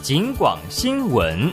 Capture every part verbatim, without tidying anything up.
警广新闻。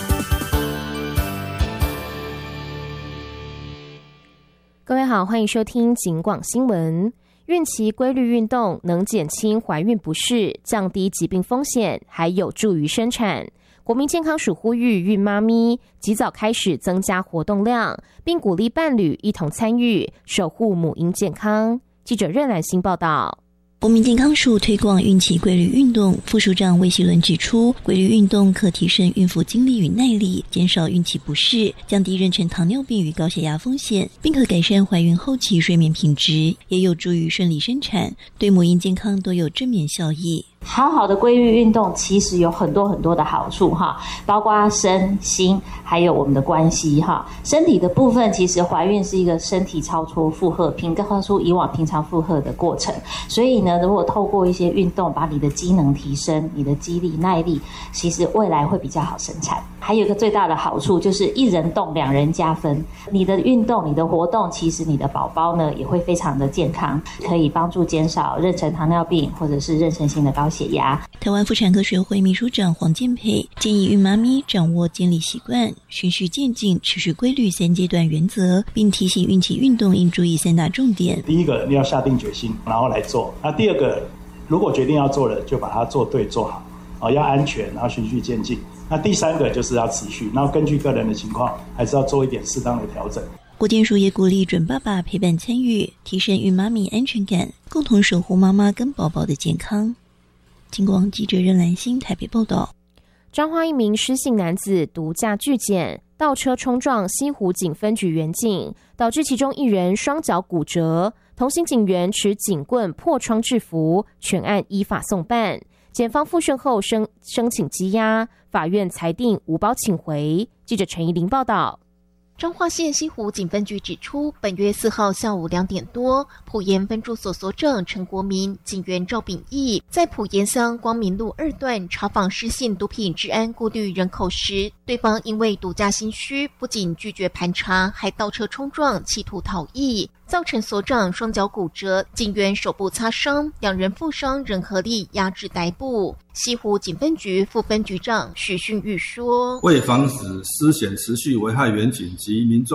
各位好，欢迎收听警广新闻。孕期规律运动能减轻怀孕不适，降低疾病风险，还有助于生产。国民健康署呼吁孕妈咪及早开始增加活动量，并鼓励伴侣一同参与，守护母婴健康。记者任兰欣报道。 国民健康署推广孕期规律运动，副署长魏希伦指出，规律运动可提升孕妇精力与耐力，减少孕期不适，降低妊娠糖尿病与高血压风险，并可改善怀孕后期睡眠品质，也有助于顺利生产，对母婴健康都有正面效益。 好好的规律运动其实有很多很多的好处哈，包括身心还有我们的关系哈。身体的部分，其实怀孕是一个身体超出负荷、平超出以往平常负荷的过程，所以呢，如果透过一些运动把你的机能提升，你的肌力、耐力，其实未来会比较好生产。还有一个最大的好处就是一人动两人加分，你的运动、你的活动，其实你的宝宝呢也会非常的健康，可以帮助减少妊娠糖尿病或者是妊娠性的高血压。 台湾妇产科学会秘书长黄建培建议孕妈咪掌握建立习惯、循序渐进、持续规律三阶段原则，并提醒孕期运动应注意三大重点。 第一个，你要下定决心，然后来做。那第二个，如果决定要做了，就把它做对做好，哦，要安全，然后循序渐进。那第三个就是要持续，然后根据个人的情况，还是要做一点适当的调整。 国健署也鼓励准爸爸陪伴参与，提升孕妈咪安全感，共同守护妈妈跟宝宝的健康。警广记者任兰欣台北报道。 彰化一名失信男子毒驾拒检，倒车冲撞西湖警分局员警，导致其中一人双脚骨折。同行警员持警棍破窗制服，全案依法送办。检方复讯后申申请羁押，法院裁定无保请回。记者陈怡玲报道。 彰化县西湖警分局指出，本月四号下午两点多，埔盐分驻所所长陈国民、警员赵炳义在埔盐乡光明路二段查访失信毒品治安顾虑人口时，对方因为毒驾心虚，不仅拒绝盘查，还倒车冲撞，企图逃逸，造成所长双脚骨折，警员手部擦伤，两人负伤仍合力押至逮捕。西湖警分局副分局长许训玉说：“ 为防止失险持续危害员警及民众